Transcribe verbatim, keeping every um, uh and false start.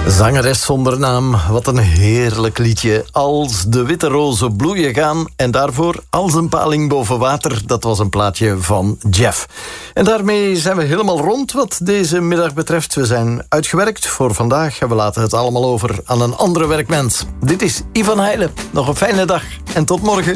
Zangeres zonder naam, wat een heerlijk liedje. Als de witte rozen bloeien gaan en daarvoor Als een paling boven water. Dat was een plaatje van Jeff. En daarmee zijn we helemaal rond wat deze middag betreft. We zijn uitgewerkt voor vandaag en we laten het allemaal over aan een andere werkmens. Dit is Ivan Heijlen. Nog een fijne dag en tot morgen.